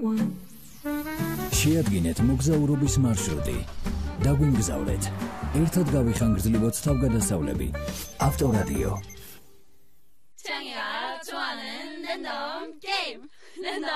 შეადგინეთ მოგზაურობის მარშრუტი. დაგვიმგზავრეთ. ერთად გავიხანგრძლივოთ თავგადასავლები. ავტორადიო. 창이가 좋아하는 랜덤 게임. 랜덤